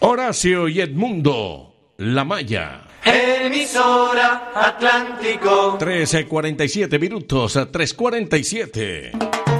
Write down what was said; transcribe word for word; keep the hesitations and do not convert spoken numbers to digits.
Horacio y Edmundo, La Maya. Emisora Atlántico. trece cuarenta y siete minutos a tres cuarenta y siete.